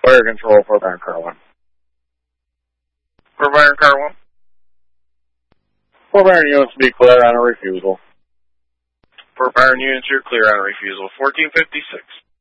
Fire control, Fort Byron Car 1. Fort Byron Car 1. Fort Byron units be clear on a refusal. Fort Byron units, you're clear on a refusal. 1456.